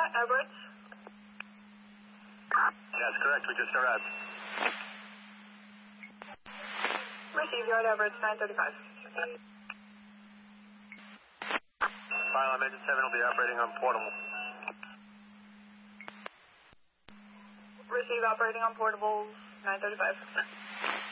Everett? That's correct. We just arrived. Receive you at Everett, 935. Final Engine 7 will be operating on portable. Receive operating on portables, 935.